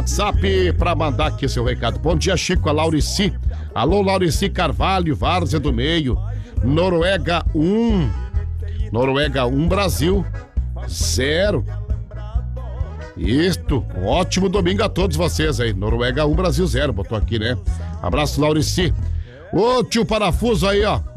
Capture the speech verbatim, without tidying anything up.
WhatsApp pra mandar aqui seu recado. Bom dia, Chico, a Laurici. Alô, Laurici Carvalho, Várzea do Meio. Noruega um. Noruega um, Brasil zero. Isto, um ótimo domingo a todos vocês aí. Noruega um, Brasil zero, botou aqui, né? Abraço, Laurici. Ô, tio Parafuso aí, ó.